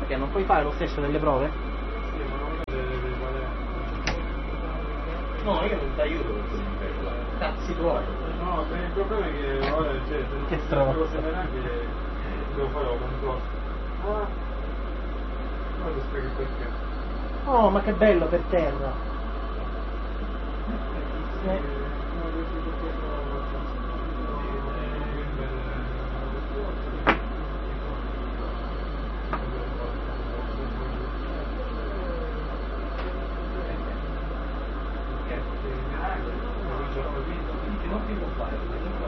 Perché non puoi fare lo stesso delle prove? Sì, ma non devi fare. No, io non ti aiuto con questo livello. Cazzi tuoi. No, il problema è che ora cioè, se non Che fosse strano. una cosa neanche devo fare un controllo. Ah, ora ti spiego perché. Oh, ma che bello per terra! Non ti può fare,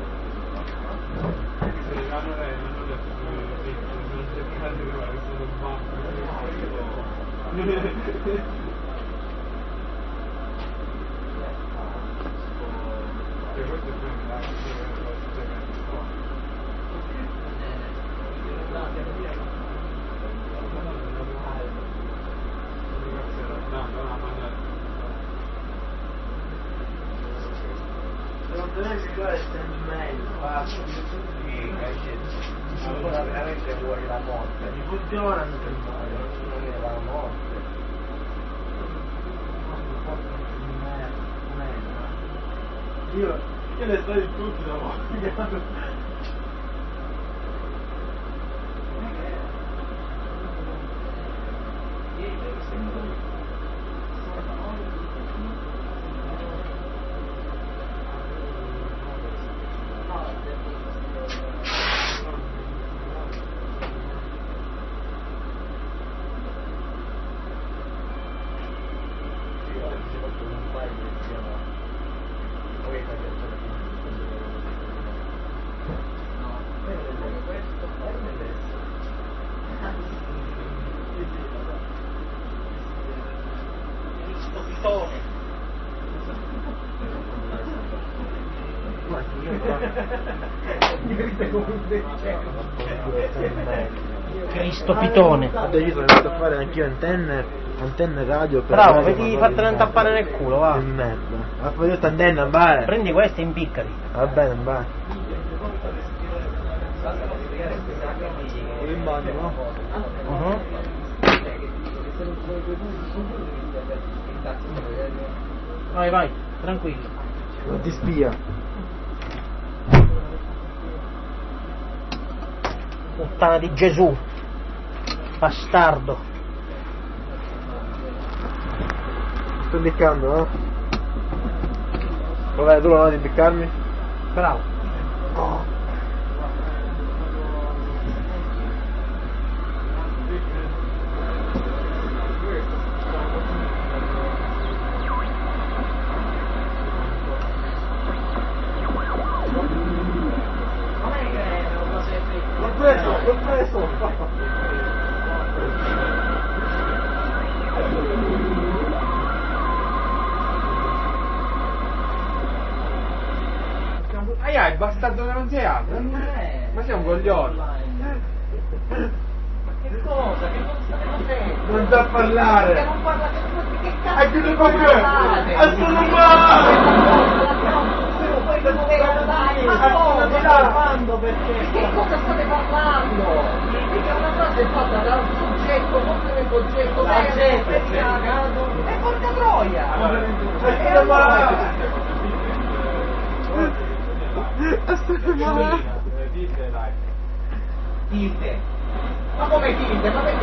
allora veramente vuoi la morte. Mi funzionano per muoio, la morte. Io le sto in tutti da morte. Cristo pitone! Ho deciso di a fare anch'io antenne radio per Bravo, radio, vedi, ma fatela tappare nel culo, va! che merda. Ha fatto questa antenna, vai! Prendi questa e impiccali! Va bene, vai! In bagno, no? Vai, vai, tranquillo. Non ti spia. Puttana di Gesù! Bastardo! Sto impiccando, no? Vabbè, tu non vuoi impiccarmi? Bravo! L'ho preso! Aia, il bastardo che non si apre! Ma sei un coglione! Che cosa? Che cos'è? Non sa parlare! Che non parla che cazzo? E che ne fa che? Poi dopo che parlare, ma cosa state parlando perché? Che cosa state parlando? Perché una frase è fatta da un soggetto, non del soggetto, e porca troia! Tilde! Ma come tilde? Ma perché